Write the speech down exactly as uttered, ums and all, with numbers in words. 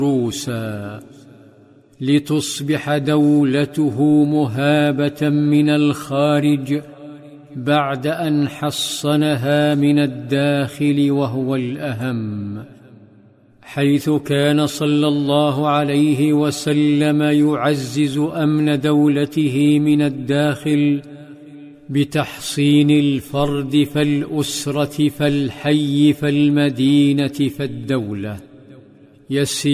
روسا لتصبح دولته مهابة من الخارج بعد أن حصنها من الداخل، وهو الأهم، حيث كان صلى الله عليه وسلم يعزز أمن دولته من الداخل بتحصين الفرد فالأسرة فالحي فالمدينة فالدولة. يسير